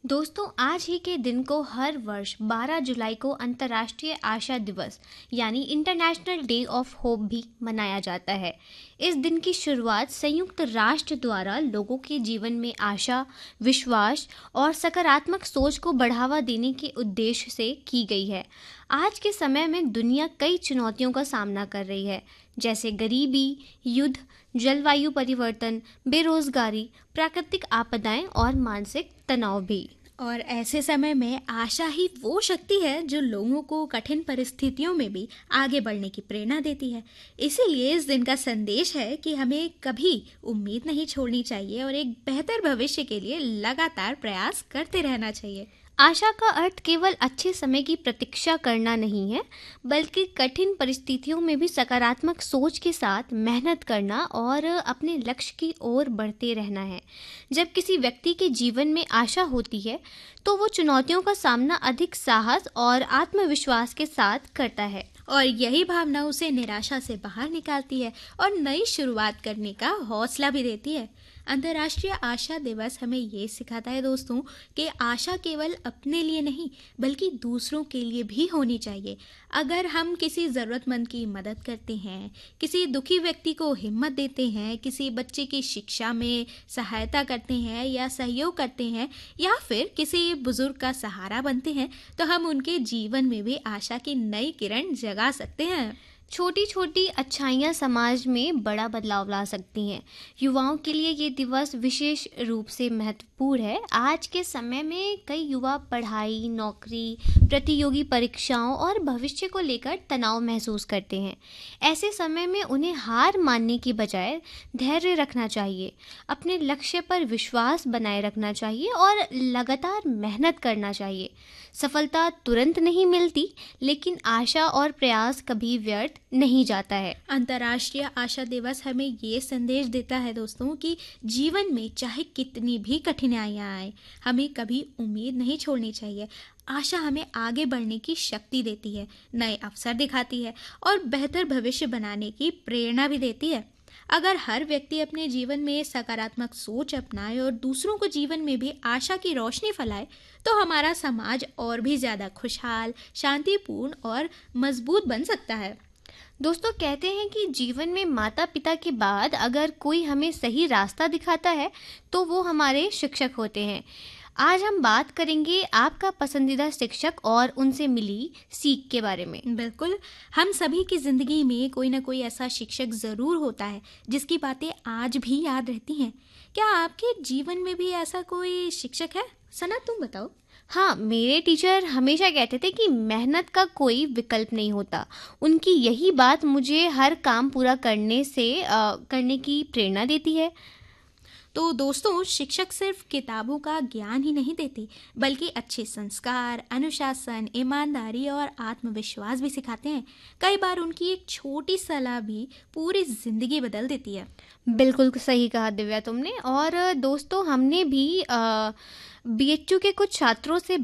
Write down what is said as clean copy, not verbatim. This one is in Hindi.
दोस्तों, आज ही के दिन को हर वर्ष 12 जुलाई को अंतर्राष्ट्रीय आशा दिवस यानी इंटरनेशनल डे ऑफ होप भी मनाया जाता है। इस दिन की शुरुआत संयुक्त राष्ट्र द्वारा लोगों के जीवन में आशा, विश्वास और सकारात्मक सोच को बढ़ावा देने के उद्देश्य से की गई है। आज के समय में दुनिया कई चुनौतियों का सामना कर रही है, जैसे गरीबी, युद्ध, जलवायु परिवर्तन, बेरोजगारी, प्राकृतिक आपदाएं और मानसिक तनाव भी। और ऐसे समय में आशा ही वो शक्ति है जो लोगों को कठिन परिस्थितियों में भी आगे बढ़ने की प्रेरणा देती है। इसीलिए इस दिन का संदेश है कि हमें कभी उम्मीद नहीं छोड़नी चाहिए और एक बेहतर भविष्य के लिए लगातार प्रयास करते रहना चाहिए। आशा का अर्थ केवल अच्छे समय की प्रतीक्षा करना नहीं है, बल्कि कठिन परिस्थितियों में भी सकारात्मक सोच के साथ मेहनत करना और अपने लक्ष्य की ओर बढ़ते रहना है। जब किसी व्यक्ति के जीवन में आशा होती है, तो वो चुनौतियों का सामना अधिक साहस और आत्मविश्वास के साथ करता है। और यही भावना उसे निराशा से बाहर निकालती है और नई शुरुआत करने का हौसला भी देती है। अंतर्राष्ट्रीय आशा दिवस हमें ये सिखाता है दोस्तों कि आशा केवल अपने लिए नहीं बल्कि दूसरों के लिए भी होनी चाहिए। अगर हम किसी ज़रूरतमंद की मदद करते हैं, किसी दुखी व्यक्ति को हिम्मत देते हैं, किसी बच्चे की शिक्षा में सहायता करते हैं या सहयोग करते हैं, या फिर किसी बुजुर्ग का सहारा बनते हैं, तो हम उनके जीवन में भी आशा की नई किरण जगा सकते हैं। छोटी छोटी अच्छाइयाँ समाज में बड़ा बदलाव ला सकती हैं। युवाओं के लिए ये दिवस विशेष रूप से महत्वपूर्ण है। आज के समय में कई युवा पढ़ाई, नौकरी, प्रतियोगी परीक्षाओं और भविष्य को लेकर तनाव महसूस करते हैं। ऐसे समय में उन्हें हार मानने की बजाय धैर्य रखना चाहिए, अपने लक्ष्य पर विश्वास बनाए रखना चाहिए और लगातार मेहनत करना चाहिए। सफलता तुरंत नहीं मिलती, लेकिन आशा और प्रयास कभी व्यर्थ नहीं जाता है। अंतर्राष्ट्रीय आशा दिवस हमें ये संदेश देता है दोस्तों कि जीवन में चाहे कितनी भी कठिनाइयाँ आए, हमें कभी उम्मीद नहीं छोड़नी चाहिए। आशा हमें आगे बढ़ने की शक्ति देती है, नए अवसर दिखाती है और बेहतर भविष्य बनाने की प्रेरणा भी देती है। अगर हर व्यक्ति अपने जीवन में सकारात्मक सोच अपनाए और दूसरों को जीवन में भी आशा की रोशनी फैलाए, तो हमारा समाज और भी ज़्यादा खुशहाल, शांतिपूर्ण और मजबूत बन सकता है। दोस्तों, कहते हैं कि जीवन में माता पिता के बाद अगर कोई हमें सही रास्ता दिखाता है, तो वो हमारे शिक्षक होते हैं। आज हम बात करेंगे आपका पसंदीदा शिक्षक और उनसे मिली सीख के बारे में। बिल्कुल, हम सभी की ज़िंदगी में कोई ना कोई ऐसा शिक्षक ज़रूर होता है जिसकी बातें आज भी याद रहती हैं। क्या आपके जीवन में भी ऐसा कोई शिक्षक है? सना, तुम बताओ। हाँ, मेरे टीचर हमेशा कहते थे कि मेहनत का कोई विकल्प नहीं होता। उनकी यही बात मुझे हर काम पूरा करने की प्रेरणा देती है। तो दोस्तों, शिक्षक सिर्फ किताबों का ज्ञान ही नहीं देते, बल्कि अच्छे संस्कार, अनुशासन, ईमानदारी और आत्मविश्वास भी सिखाते हैं। कई बार उनकी एक छोटी सलाह भी पूरी जिंदगी बदल देती है। बिल्कुल सही कहा दिव्या तुमने। और दोस्तों, हमने भी बीएचयू के कुछ छात्रों से